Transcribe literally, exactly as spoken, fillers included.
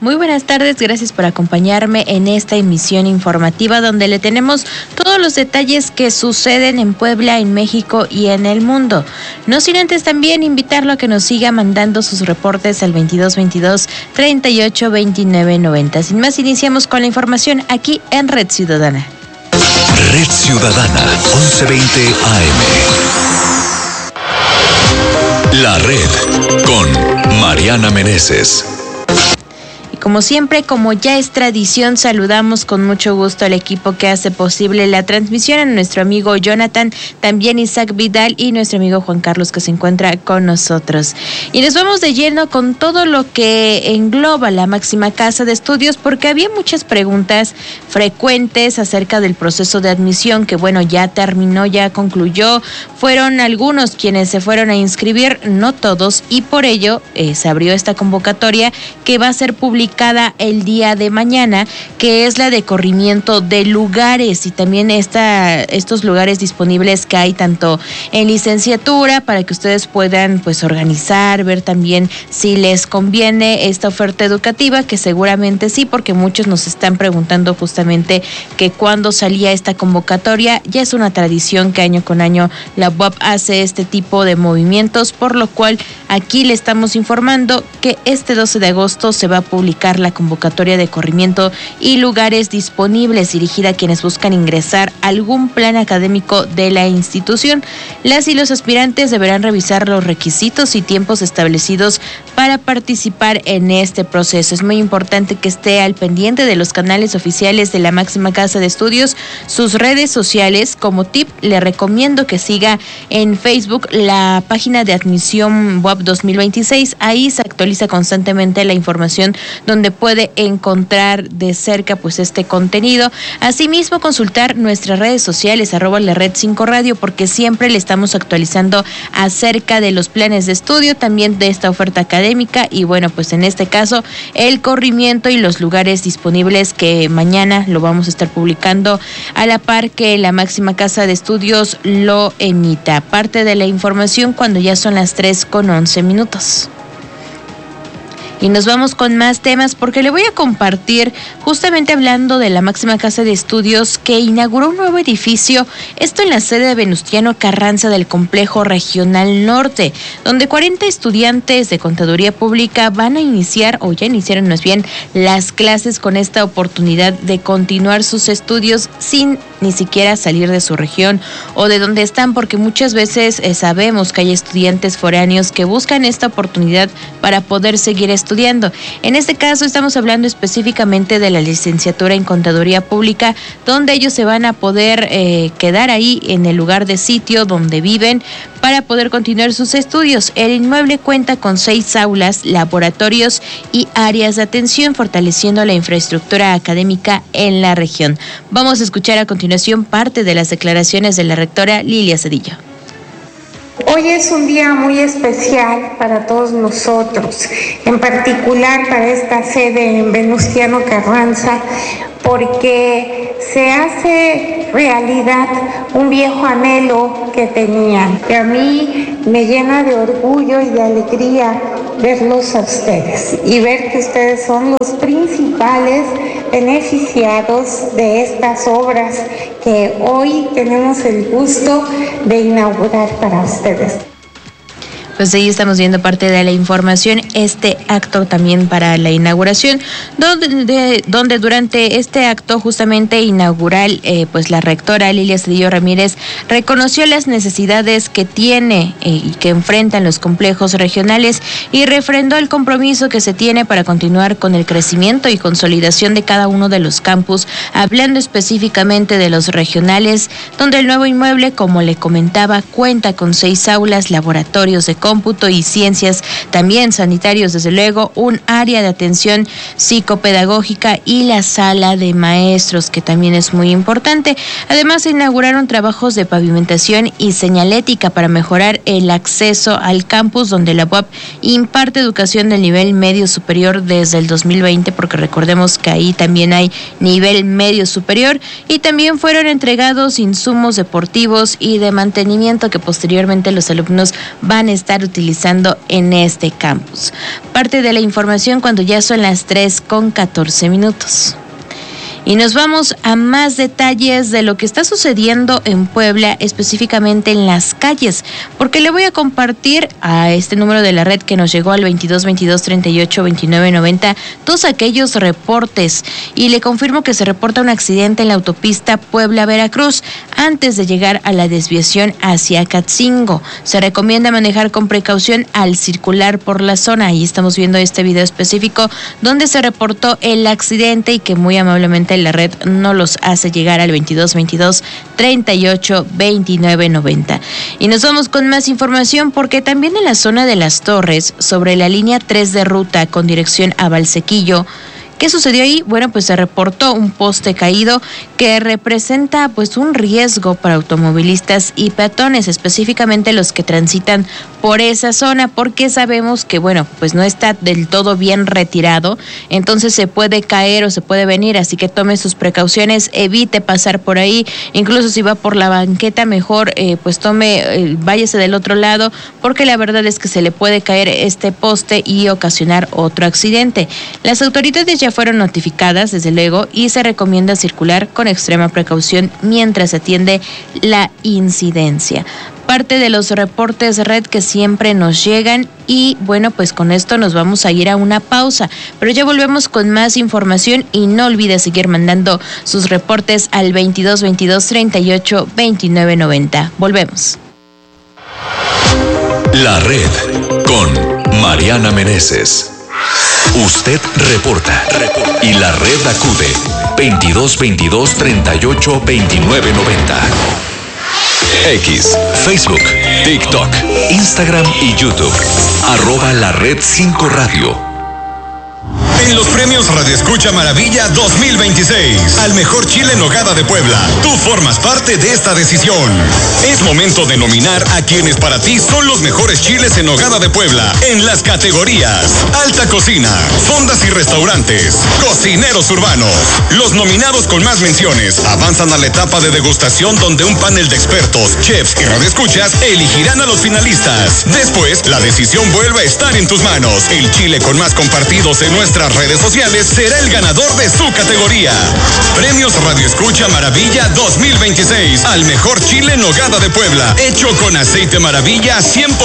Muy buenas tardes, gracias por acompañarme en esta emisión informativa donde le tenemos todos los detalles que suceden en Puebla, en México y en el mundo. No sin antes también invitarlo a que nos siga mandando sus reportes al veintidós veintidós, treinta y ocho, veintinueve, noventa. Sin más, iniciamos con la información aquí en Red Ciudadana. Red Ciudadana, once veinte A M. La Red con Mariana Meneses. Como siempre, como ya es tradición, saludamos con mucho gusto al equipo que hace posible la transmisión, a nuestro amigo Jonathan, también Isaac Vidal y nuestro amigo Juan Carlos que se encuentra con nosotros. Y nos vamos de lleno con todo lo que engloba la máxima casa de estudios, porque había muchas preguntas frecuentes acerca del proceso de admisión que, bueno, ya terminó, ya concluyó. Fueron algunos quienes se fueron a inscribir, no todos, y por ello eh, se abrió esta convocatoria que va a ser publicada el día de mañana, que es la de corrimiento de lugares y también esta, estos lugares disponibles que hay tanto en licenciatura para que ustedes puedan pues organizar, ver también si les conviene esta oferta educativa, que seguramente sí, porque muchos nos están preguntando justamente que cuándo salía esta convocatoria. Ya es una tradición que año con año la U A P hace este tipo de movimientos, por lo cual aquí le estamos informando que este doce de agosto se va a publicar la convocatoria de corrimiento y lugares disponibles dirigida a quienes buscan ingresar a algún plan académico de la institución. Las y los aspirantes deberán revisar los requisitos y tiempos establecidos para participar en este proceso. Es muy importante que esté al pendiente de los canales oficiales de la máxima casa de estudios, sus redes sociales. Como tip, le recomiendo que siga en Facebook la página de admisión U A P dos mil veintiséis. Ahí se actualiza constantemente la información donde puede encontrar de cerca pues este contenido. Asimismo, consultar nuestras redes sociales, arroba la red cinco radio, porque siempre le estamos actualizando acerca de los planes de estudio, también de esta oferta académica y bueno, pues en este caso el corrimiento y los lugares disponibles que mañana lo vamos a estar publicando a la par que la máxima casa de estudios lo emita. Parte de la información cuando ya son las tres con once minutos. Y nos vamos con más temas porque le voy a compartir, justamente hablando de la máxima casa de estudios que inauguró un nuevo edificio, esto en la sede de Venustiano Carranza del Complejo Regional Norte, donde cuarenta estudiantes de Contaduría Pública van a iniciar, o ya iniciaron más bien, las clases con esta oportunidad de continuar sus estudios sin ni siquiera salir de su región o de donde están, porque muchas veces eh, sabemos que hay estudiantes foráneos que buscan esta oportunidad para poder seguir estudiando. En este caso estamos hablando específicamente de la licenciatura en Contaduría Pública, donde ellos se van a poder eh, quedar ahí en el lugar de sitio donde viven para poder continuar sus estudios. El inmueble cuenta con seis aulas, laboratorios y áreas de atención, fortaleciendo la infraestructura académica en la región. Vamos a escuchar a continuación parte de las declaraciones de la rectora Lilia Cedillo. Hoy es un día muy especial para todos nosotros, en particular para esta sede en Venustiano Carranza, porque se hace realidad un viejo anhelo que tenían. Que a mí me llena de orgullo y de alegría verlos a ustedes y ver que ustedes son los principales beneficiados de estas obras que hoy tenemos el gusto de inaugurar para ustedes. Pues ahí estamos viendo parte de la información, este acto también para la inauguración, donde, donde durante este acto justamente inaugural, eh, pues la rectora Lilia Cedillo Ramírez reconoció las necesidades que tiene eh, y que enfrentan los complejos regionales y refrendó el compromiso que se tiene para continuar con el crecimiento y consolidación de cada uno de los campus, hablando específicamente de los regionales, donde el nuevo inmueble, como le comentaba, cuenta con seis aulas, laboratorios de cómputo y ciencias, también sanitarios, desde luego, un área de atención psicopedagógica y la sala de maestros, que también es muy importante. Además, se inauguraron trabajos de pavimentación y señalética para mejorar el acceso al campus, donde la U A P imparte educación del nivel medio superior desde el dos mil veinte, porque recordemos que ahí también hay nivel medio superior, y también fueron entregados insumos deportivos y de mantenimiento que posteriormente los alumnos van a estar estar utilizando en este campus. Parte de la información cuando ya son las tres con catorce minutos. Y nos vamos a más detalles de lo que está sucediendo en Puebla, específicamente en las calles, porque le voy a compartir a este número de la red que nos llegó al veintidós veintidós treinta y ocho veintinueve noventa todos aquellos reportes, y le confirmo que se reporta un accidente en la autopista Puebla-Veracruz antes de llegar a la desviación hacia Catzingo. Se recomienda manejar con precaución al circular por la zona. Ahí estamos viendo este video específico donde se reportó el accidente y que muy amablemente la red no los hace llegar al veintidós veintidós treinta y ocho veintinueve noventa. Y nos vamos con más información porque también en la zona de Las Torres, sobre la línea tres de ruta con dirección a Valsequillo, ¿qué sucedió ahí? Bueno, pues se reportó un poste caído que representa pues un riesgo para automovilistas y peatones, específicamente los que transitan por esa zona, porque sabemos que, bueno, pues no está del todo bien retirado, entonces se puede caer o se puede venir, así que tome sus precauciones, evite pasar por ahí, incluso si va por la banqueta, mejor eh, pues tome, eh, váyase del otro lado, porque la verdad es que se le puede caer este poste y ocasionar otro accidente. Las autoridades ya fueron notificadas, desde luego, y se recomienda circular con extrema precaución mientras se atiende la incidencia. Parte de los reportes red que siempre nos llegan, y bueno, pues con esto nos vamos a ir a una pausa, pero ya volvemos con más información y no olvide seguir mandando sus reportes al veintidós veintidós treinta y ocho veintinueve noventa. Volvemos. La red con Mariana Meneses. Usted reporta, reporta y la red acude veintidós veintidós treinta y ocho veintinueve noventa. X, Facebook, TikTok, Instagram y YouTube. Arroba la red cinco Radio. En los premios Radio Escucha Maravilla dos mil veintiséis, al mejor chile en nogada de Puebla, tú formas parte de esta decisión. Es momento de nominar a quienes para ti son los mejores chiles en nogada de Puebla en las categorías Alta Cocina, Fondas y Restaurantes, Cocineros Urbanos. Los nominados con más menciones avanzan a la etapa de degustación, donde un panel de expertos, chefs y radioescuchas elegirán a los finalistas. Después, la decisión vuelve a estar en tus manos. El chile con más compartidos en nuestras redes sociales será el ganador de su categoría. Premios Radio Escucha Maravilla dos mil veintiséis al mejor chile en nogada de Puebla, hecho con aceite Maravilla cien por ciento.